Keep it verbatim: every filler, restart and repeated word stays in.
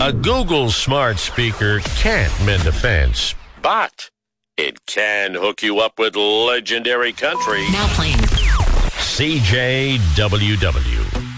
A Google smart speaker can't mend a fence, but it can hook you up with legendary country. Now playing C J W W.